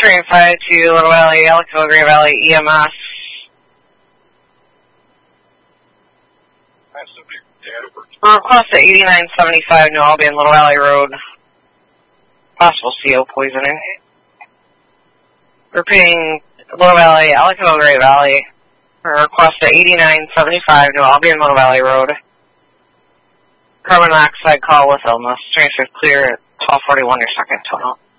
Train 5 to Little Valley, Ellicott, Great Valley, EMS. Request at 8975 New Albion, Little Valley Road. Possible CO poisoning. Repeating, Little Valley, Ellicott, Great Valley. Request at 8975 New Albion, Little Valley Road. Carbon monoxide call with illness. Transfer clear at 1241, your second total.